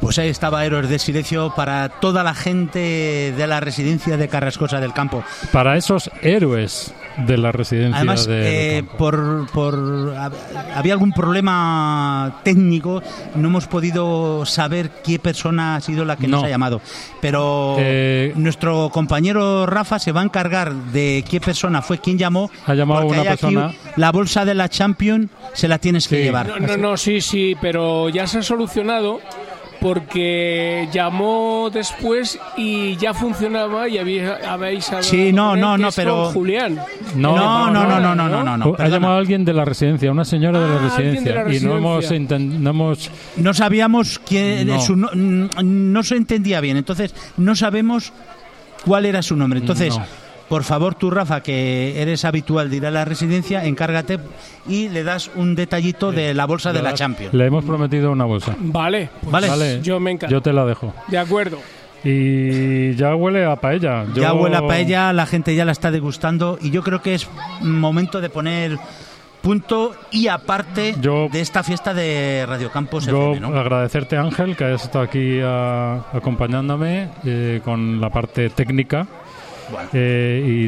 Pues ahí estaba Héroes del Silencio para toda la gente de la residencia de Carrascosa del Campo. Para esos héroes de la residencia. Además, del campo. había algún problema técnico, no hemos podido saber qué persona ha sido la que nos ha llamado, pero nuestro compañero Rafa se va a encargar de qué persona fue quien llamó. Ha llamado una persona. La bolsa de la Champions se la tienes que llevar. Sí, pero ya se ha solucionado porque llamó después y ya funcionaba y habéis hablado. Sí, pero Julián. No. Ha llamado a alguien de la residencia, una señora de la residencia, y no sabíamos quién no se entendía bien, entonces no sabemos cuál era su nombre. Entonces, por favor, tú, Rafa, que eres habitual de ir a la residencia, encárgate y le das un detallito de la bolsa de la Champions. Le hemos prometido una bolsa. Vale. Yo me encargo. Yo te la dejo. De acuerdo. Y ya huele a paella. Ya huele a paella, la gente ya la está degustando y yo creo que es momento de poner punto y aparte de esta fiesta de Radio Campos FM, ¿no? Agradecerte, Ángel, que hayas estado aquí acompañándome con la parte técnica. Bueno. Y